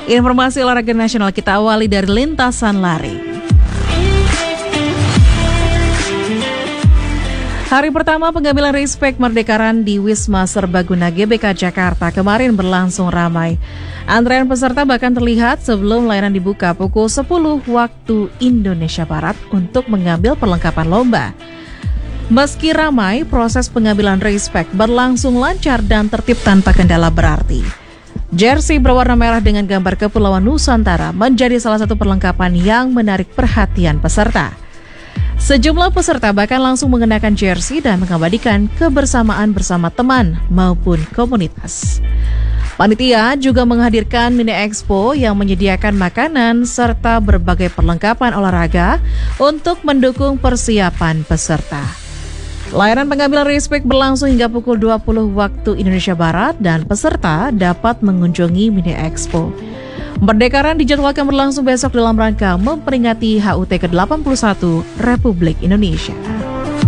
Informasi olahraga nasional kita awali dari lintasan lari. Hari pertama pengambilan respek Merdekaran di Wisma Serbaguna GBK Jakarta kemarin berlangsung ramai. Antrean peserta bahkan terlihat sebelum layanan dibuka pukul 10 waktu Indonesia Barat untuk mengambil perlengkapan lomba. Meski ramai, proses pengambilan respek berlangsung lancar dan tertib tanpa kendala berarti. Jersey berwarna merah dengan gambar Kepulauan Nusantara menjadi salah satu perlengkapan yang menarik perhatian peserta. Sejumlah peserta bahkan langsung mengenakan jersey dan mengabadikan kebersamaan bersama teman maupun komunitas. Panitia juga menghadirkan mini expo yang menyediakan makanan serta berbagai perlengkapan olahraga untuk mendukung persiapan peserta. Layanan pengambilan respek berlangsung hingga pukul 20 waktu Indonesia Barat dan peserta dapat mengunjungi mini expo. Merdekaran dijadwalkan berlangsung besok dalam rangka memperingati HUT ke-81 Republik Indonesia.